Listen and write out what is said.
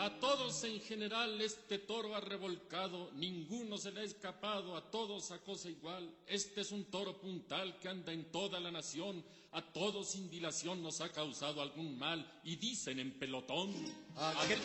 A todos en general este toro ha revolcado, ninguno se le ha escapado, a todos a cosa igual. Este es un toro puntal que anda en toda la nación, a todos sin dilación nos ha causado algún mal, y dicen en pelotón.